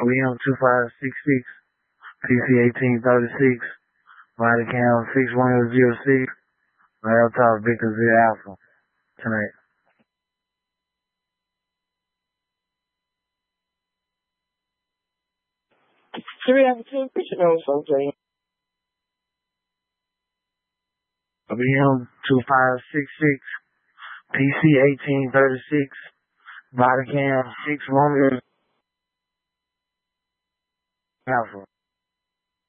OEM 2566, PC 1836, body cam 6106, right up top Victor Z Alpha tonight. OEM 2566, PC 1836, body cam 6106, Alpha.